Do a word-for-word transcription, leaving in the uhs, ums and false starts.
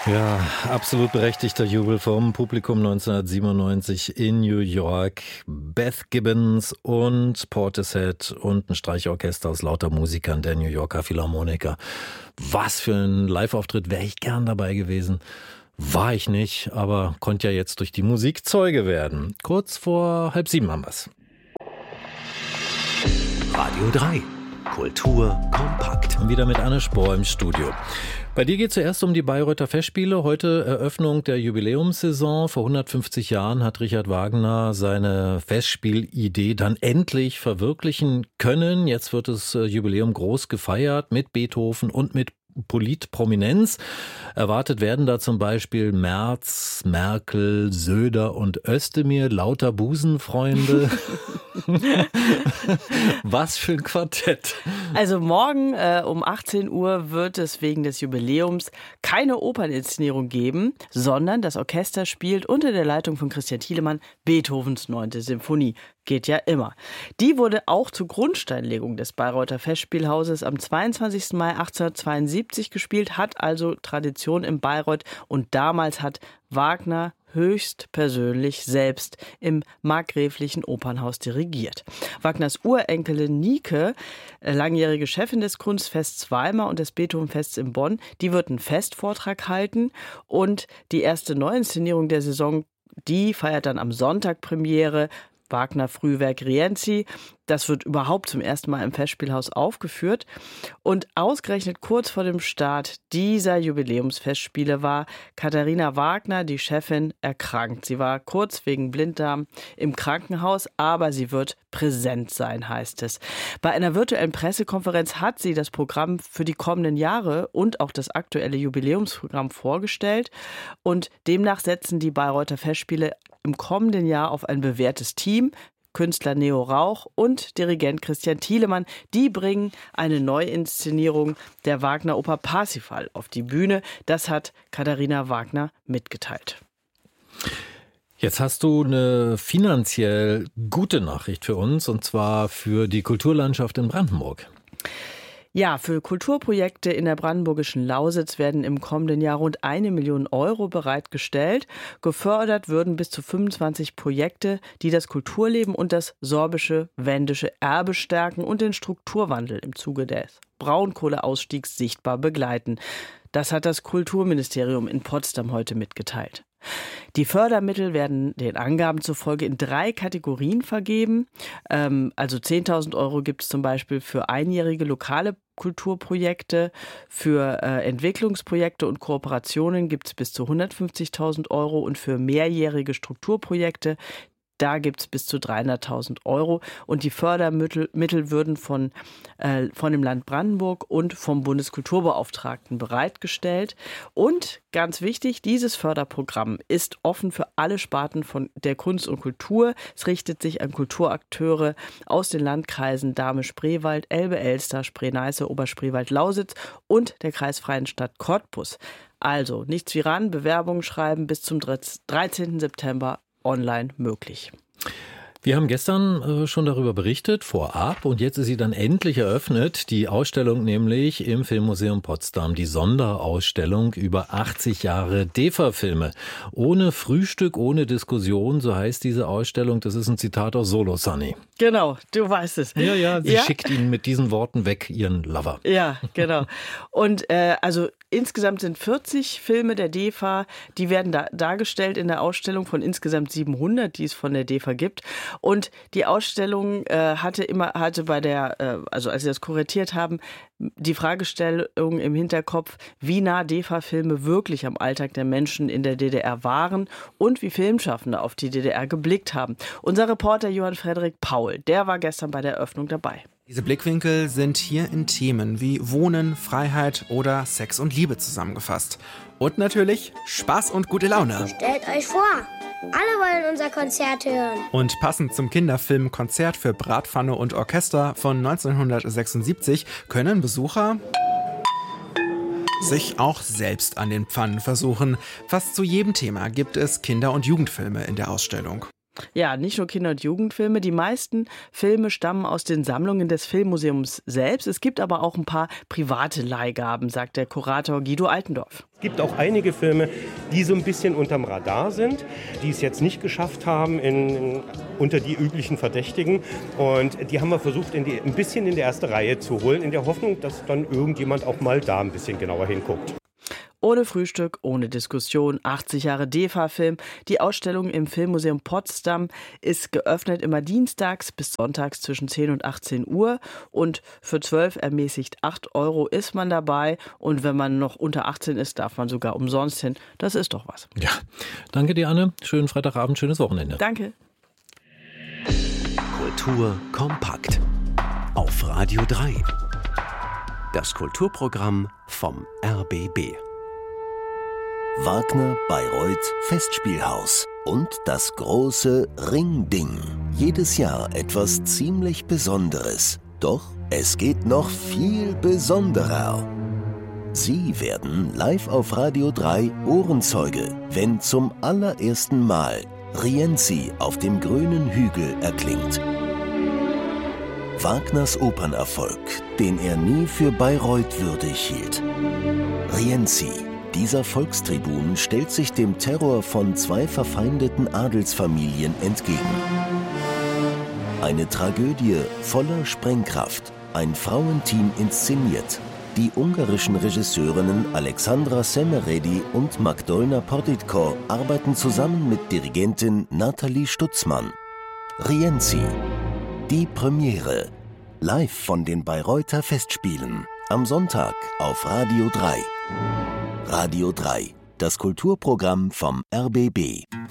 Ja, absolut berechtigter Jubel vom Publikum neunzehnhundertsiebenundneunzig in New York. Beth Gibbons und Portishead und ein Streichorchester aus lauter Musikern der New Yorker Philharmoniker. Was für ein Live-Auftritt, wäre ich gern dabei gewesen. War ich nicht, aber konnte ja jetzt durch die Musik Zeuge werden. Kurz vor halb sieben haben wir's. Radio drei. Kultur kompakt. Und wieder mit Anne Spohr im Studio. Bei dir geht es zuerst um die Bayreuther Festspiele. Heute Eröffnung der Jubiläumssaison. Vor hundertfünfzig Jahren hat Richard Wagner seine Festspielidee dann endlich verwirklichen können. Jetzt wird das Jubiläum groß gefeiert mit Beethoven und mit Politprominenz. Erwartet werden da zum Beispiel Merz, Merkel, Söder und Özdemir, lauter Busenfreunde. Was für ein Quartett. Also morgen äh, um achtzehn Uhr wird es wegen des Jubiläums keine Operninszenierung geben, sondern das Orchester spielt unter der Leitung von Christian Thielemann Beethovens neunte Symphonie. Geht ja immer. Die wurde auch zur Grundsteinlegung des Bayreuther Festspielhauses am zweiundzwanzigsten Mai achtzehnhundertzweiundsiebzig gespielt, hat also Tradition in Bayreuth und damals hat Wagner höchstpersönlich selbst im markgräflichen Opernhaus dirigiert. Wagners Urenkelin Nike, langjährige Chefin des Kunstfests Weimar und des Beethovenfests in Bonn, die wird einen Festvortrag halten und die erste Neuinszenierung der Saison, die feiert dann am Sonntag Premiere. Wagner Frühwerk Rienzi. Das wird überhaupt zum ersten Mal im Festspielhaus aufgeführt. Und ausgerechnet kurz vor dem Start dieser Jubiläumsfestspiele war Katharina Wagner, die Chefin, erkrankt. Sie war kurz wegen Blinddarm im Krankenhaus, aber sie wird präsent sein, heißt es. Bei einer virtuellen Pressekonferenz hat sie das Programm für die kommenden Jahre und auch das aktuelle Jubiläumsprogramm vorgestellt. Und demnach setzen die Bayreuther Festspiele im kommenden Jahr auf ein bewährtes Team. Künstler Neo Rauch und Dirigent Christian Thielemann, die bringen eine Neuinszenierung der Wagner-Oper Parsifal auf die Bühne. Das hat Katharina Wagner mitgeteilt. Jetzt hast du eine finanziell gute Nachricht für uns, und zwar für die Kulturlandschaft in Brandenburg. Ja, für Kulturprojekte in der brandenburgischen Lausitz werden im kommenden Jahr rund eine Million Euro bereitgestellt. Gefördert würden bis zu fünfundzwanzig Projekte, die das Kulturleben und das sorbische wendische Erbe stärken und den Strukturwandel im Zuge des Braunkohleausstiegs sichtbar begleiten. Das hat das Kulturministerium in Potsdam heute mitgeteilt. Die Fördermittel werden den Angaben zufolge in drei Kategorien vergeben. Ähm, also zehntausend Euro gibt es zum Beispiel für einjährige lokale Kulturprojekte, für äh, Entwicklungsprojekte und Kooperationen gibt es bis zu hundertfünfzigtausend Euro und für mehrjährige Strukturprojekte, da gibt es bis zu dreihunderttausend Euro und die Fördermittel Mittel würden von, äh, von dem Land Brandenburg und vom Bundeskulturbeauftragten bereitgestellt. Und ganz wichtig, dieses Förderprogramm ist offen für alle Sparten von der Kunst und Kultur. Es richtet sich an Kulturakteure aus den Landkreisen Dahme-Spreewald, Elbe-Elster, Spree-Neiße, Oberspreewald-Lausitz und der kreisfreien Stadt Cottbus. Also nichts wie ran, Bewerbungen schreiben bis zum dreizehnten September online möglich. Wir haben gestern äh, schon darüber berichtet, vorab, und jetzt ist sie dann endlich eröffnet, die Ausstellung nämlich im Filmmuseum Potsdam, die Sonderausstellung über achtzig Jahre D E F A-Filme. Ohne Frühstück, ohne Diskussion, so heißt diese Ausstellung, das ist ein Zitat aus Solo Sunny. Genau, du weißt es. Ja, ja, sie ja? schickt ihn mit diesen Worten weg, ihren Lover. Ja, genau. Und äh, also insgesamt sind vierzig Filme der D E F A, die werden da dargestellt in der Ausstellung von insgesamt siebenhundert, die es von der D E F A gibt. Und die Ausstellung äh, hatte immer hatte bei der, äh, also als sie das kuratiert haben, die Fragestellung im Hinterkopf, wie nah D E F A-Filme wirklich am Alltag der Menschen in der D D R waren und wie Filmschaffende auf die D D R geblickt haben. Unser Reporter Johann Frederik Paul, der war gestern bei der Eröffnung dabei. Diese Blickwinkel sind hier in Themen wie Wohnen, Freiheit oder Sex und Liebe zusammengefasst. Und natürlich Spaß und gute Laune. Stellt euch vor, alle wollen unser Konzert hören. Und passend zum Kinderfilm Konzert für Bratpfanne und Orchester von neunzehnhundertsechsundsiebzig können Besucher sich auch selbst an den Pfannen versuchen. Fast zu jedem Thema gibt es Kinder- und Jugendfilme in der Ausstellung. Ja, nicht nur Kinder- und Jugendfilme. Die meisten Filme stammen aus den Sammlungen des Filmmuseums selbst. Es gibt aber auch ein paar private Leihgaben, sagt der Kurator Guido Altendorf. Es gibt auch einige Filme, die so ein bisschen unterm Radar sind, die es jetzt nicht geschafft haben in, in, unter die üblichen Verdächtigen. Und die haben wir versucht, in die, ein bisschen in die erste Reihe zu holen, in der Hoffnung, dass dann irgendjemand auch mal da ein bisschen genauer hinguckt. Ohne Frühstück, ohne Diskussion, achtzig Jahre D E F A-Film. Die Ausstellung im Filmmuseum Potsdam ist geöffnet immer dienstags bis sonntags zwischen zehn und achtzehn Uhr. Und für zwölf ermäßigt acht Euro ist man dabei. Und wenn man noch unter achtzehn ist, darf man sogar umsonst hin. Das ist doch was. Ja, danke dir, Anne. Schönen Freitagabend, schönes Wochenende. Danke. Kultur kompakt. Auf Radio drei. Das Kulturprogramm vom R B B. Wagner Bayreuth Festspielhaus und das große Ringding. Jedes Jahr etwas ziemlich Besonderes. Doch es geht noch viel besonderer. Sie werden live auf Radio drei Ohrenzeuge, wenn zum allerersten Mal Rienzi auf dem grünen Hügel erklingt. Wagners Opernerfolg, den er nie für Bayreuth würdig hielt. Rienzi. Dieser Volkstribun stellt sich dem Terror von zwei verfeindeten Adelsfamilien entgegen. Eine Tragödie voller Sprengkraft, ein Frauenteam inszeniert. Die ungarischen Regisseurinnen Alexandra Semeredi und Magdolna Porditko arbeiten zusammen mit Dirigentin Nathalie Stutzmann. Rienzi, die Premiere, live von den Bayreuther Festspielen, am Sonntag auf Radio drei. Radio drei, das Kulturprogramm vom R B B.